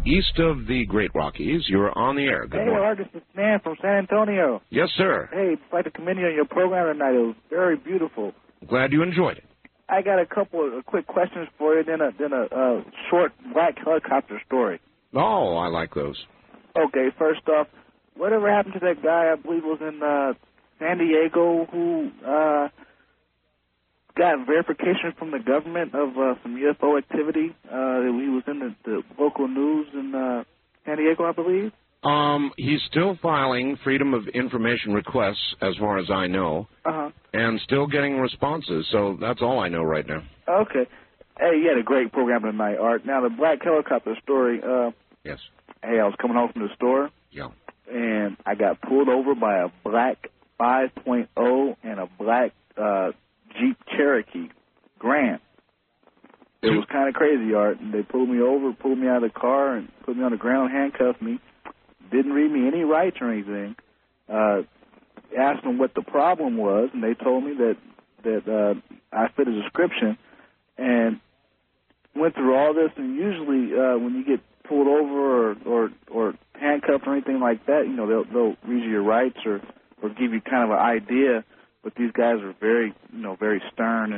east of the Great Rockies. You're on the air. Good morning. Art, this is Man from San Antonio. Yes, sir. Hey, I'd like to commend you on your program tonight. It was very beautiful. Glad you enjoyed it. I got a couple of quick questions for you, then a short black helicopter story. Oh, I like those. Okay, first off, whatever happened to that guy, I believe was in San Diego, who got verification from the government of some UFO activity? He was in the local news in San Diego, I believe. He's still filing Freedom of Information requests, as far as I know, and still getting responses. So that's all I know right now. Okay. Hey, you had a great program tonight, Art. Now, the black helicopter story. Yes. Hey, I was coming home from the store. Yeah. And I got pulled over by a black 5.0 and a black Jeep Cherokee Grand. It was kind of crazy, Art. And they pulled me over, pulled me out of the car, and put me on the ground, handcuffed me. Didn't read me any rights or anything. Asked them what the problem was, and they told me that I fit a description, and went through all this. And usually, when you get pulled over or handcuffed or anything like that, you know, they'll read you your rights or give you kind of an idea. But these guys are very stern